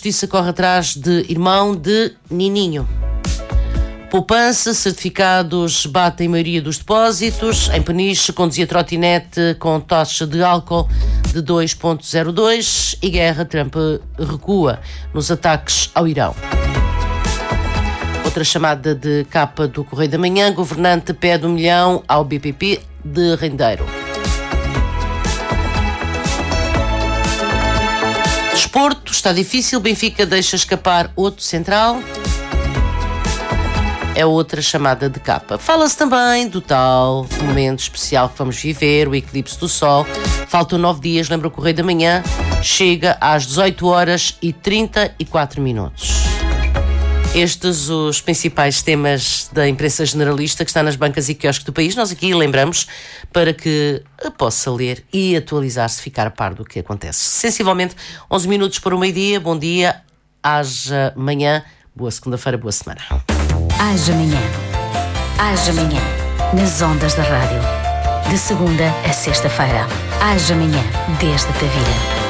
Justiça corre atrás de irmão de Nininho. Poupança, certificados batem a maioria dos depósitos. Em Peniche, conduzia trotinete com taxa de álcool de 2,02 e guerra, Trump recua nos ataques ao Irão. Outra chamada de capa do Correio da Manhã, governante pede 1 milhão ao BPP de Rendeiro. Desporto, está difícil, Benfica deixa escapar outro central. É outra chamada de capa. Fala-se também do tal momento especial que vamos viver, o eclipse do Sol. Faltam 9 dias, lembra o Correio da Manhã, chega às 18 horas e 34 minutos. Estes os principais temas da imprensa generalista que está nas bancas e quiosques do país. Nós aqui lembramos para que possa ler e atualizar-se, ficar a par do que acontece. Sensivelmente 11 minutos para o meio-dia. Bom dia, haja manhã, boa segunda-feira, boa semana. Haja manhã, nas ondas da rádio. De segunda a sexta-feira. Haja manhã, desde a vida.